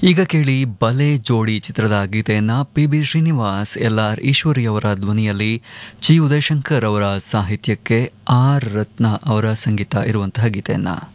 ಈಗ ಕೇಳಿ ಬಲೆ ಜೋಡಿ ಚಿತ್ರದ ಗೀತೆಯನ್ನ ಪಿ.ಬಿ. ಶ್ರೀನಿವಾಸ್, ಎಲ್.ಆರ್. ಈಶ್ವರಿ ಅವರ ಧ್ವನಿಯಲ್ಲಿ, ಜಿ. ಉದಯಶಂಕರ್ ಅವರ ಸಾಹಿತ್ಯಕ್ಕೆ ಆರ್ ರತ್ನ ಅವರ ಸಂಗೀತ ಇರುವಂತಹ ಗೀತೆಯನ್ನ